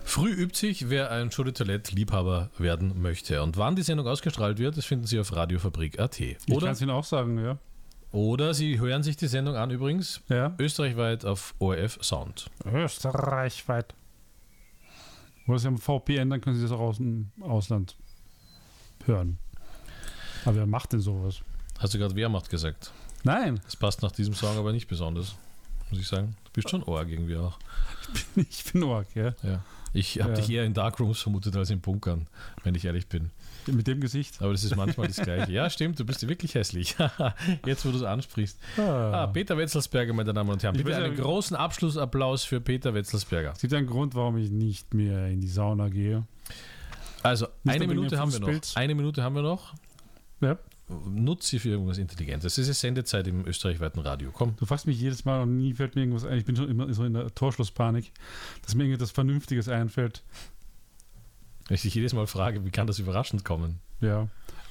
Früh übt sich, wer ein Show de Toilette-Liebhaber werden möchte. Und wann die Sendung ausgestrahlt wird, das finden Sie auf radiofabrik.at. Ich kann es Ihnen auch sagen, ja. Oder Sie hören sich die Sendung an übrigens, österreichweit auf ORF Sound. Österreichweit. Oder Sie haben VPN, dann können Sie das auch aus dem Ausland hören. Aber wer macht denn sowas? Hast du gerade Wehrmacht gesagt? Nein. Das passt nach diesem Song aber nicht besonders, muss ich sagen. Du bist schon Org irgendwie auch. Ich bin Org, ja. Ich habe dich eher in Darkrooms vermutet als in Bunkern, wenn ich ehrlich bin. Mit dem Gesicht. Aber das ist manchmal das Gleiche. Ja, stimmt, du bist wirklich hässlich. Jetzt, wo du es ansprichst. Peter Wetzelsberger, meine Damen und Herren. Bitte einen großen Abschlussapplaus für Peter Wetzelsberger. Es gibt einen Grund, warum ich nicht mehr in die Sauna gehe. Also, eine Minute haben wir noch. Eine Minute haben wir noch. Ja. Nutze sie für irgendwas Intelligentes. Es ist Sendezeit im österreichweiten Radio. Komm. Du fragst mich jedes Mal und nie fällt mir irgendwas ein. Ich bin schon immer so in der Torschlusspanik, dass mir irgendetwas Vernünftiges einfällt. Wenn ich dich jedes Mal frage, wie kann das überraschend kommen? Ja.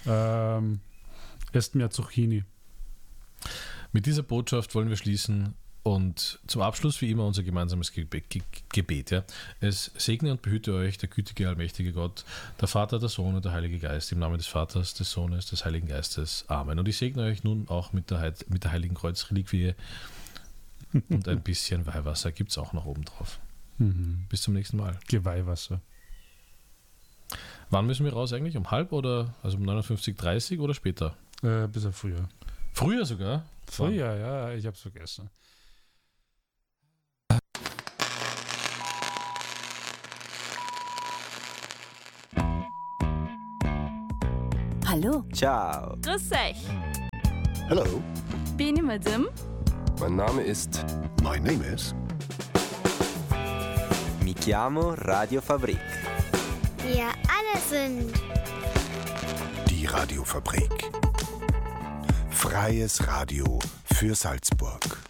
Esst mehr Zucchini. Mit dieser Botschaft wollen wir schließen und zum Abschluss wie immer unser gemeinsames Gebet. Ja. Es segne und behüte euch der gütige, allmächtige Gott, der Vater, der Sohn und der Heilige Geist, im Namen des Vaters, des Sohnes, des Heiligen Geistes. Amen. Und ich segne euch nun auch mit der Heiligen Kreuzreliquie und ein bisschen Weihwasser gibt es auch noch oben drauf. Bis zum nächsten Mal. Geweihwasser. Wann müssen wir raus eigentlich? Um halb oder also um 59:30 oder später? Bisschen früher. Früher sogar? Früher, ja, ich hab's vergessen. Hallo. Ciao. Grüß euch. Hello. Bin ich Madame? Mein Name ist... My name is... Mi chiamo Radio Fabrik. Wir alle sind... Die Radiofabrik. Freies Radio für Salzburg.